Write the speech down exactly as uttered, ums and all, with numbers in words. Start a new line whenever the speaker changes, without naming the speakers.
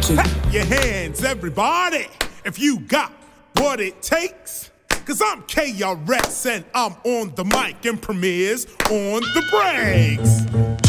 Clap
your hands, everybody, if you got what it takes. Cause I'm K R S and I'm on the mic and premieres on the breaks.